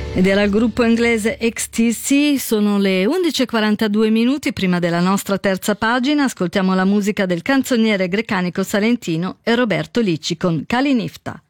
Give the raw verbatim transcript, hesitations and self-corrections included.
Ed era il gruppo inglese X T C. Sono le undici e quarantadue minuti prima della nostra terza pagina. Ascoltiamo la musica del canzoniere grecanico salentino e Roberto Licci con Kalinifta.